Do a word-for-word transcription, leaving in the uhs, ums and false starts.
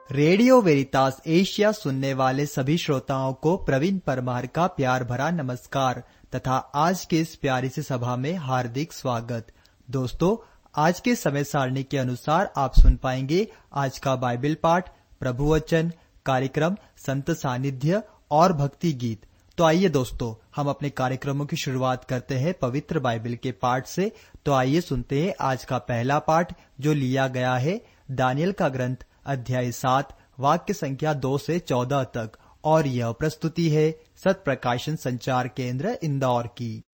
Radio वेरितास Asia सुनने वाले सभी श्रोताओं को प्रवीण परमार का प्यार भरा नमस्कार तथा आज के इस प्यारी सी सभा में हार्दिक स्वागत। दोस्तों, आज के समय सारणी के अनुसार आप सुन पाएंगे आज का बाइबल पाठ, प्रभु वचन, कार्यक्रम संत सानिध्य और भक्ति गीत। तो आइए दोस्तों, हम अपने कार्यक्रमों की शुरुआत करते हैं पवित्र बाइबल के पाठ से। तो आइए सुनते हैं आज का पहला पाठ जो लिया गया है दानियल का ग्रंथ अध्याय सात वाक्य संख्या दो से चौदह तक, और यह प्रस्तुति है सत प्रकाशन संचार केंद्र इंदौर की।